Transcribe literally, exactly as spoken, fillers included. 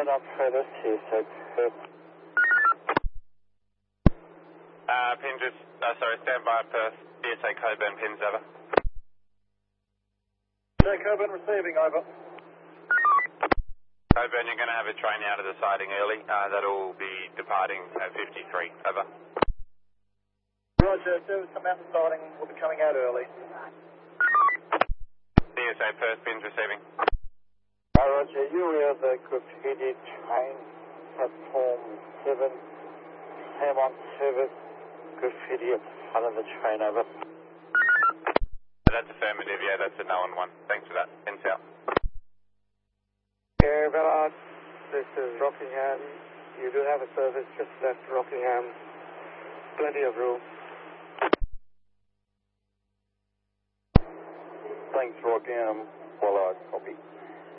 operator, T S A Perth. Uh, pin just, uh, sorry, stand by Perth, T S A Coburn, pins over. T S A Coburn receiving, over. Coburn, you're going to have a train out of the siding early. Uh, that'll be departing at fifty-three, over. Roger, service come out the siding, we'll be coming out early. T S A Perth, pins receiving. Uh, Roger, you are the graffiti train, platform seven, Ham on service, graffiti at the front of the train, over. That's affirmative, yeah, that's a known one. Thanks for that. Pins out. Air Ballard, this is Rockingham. You do have a service just left Rockingham. Plenty of room. Thanks, Rockingham. Well, I copy.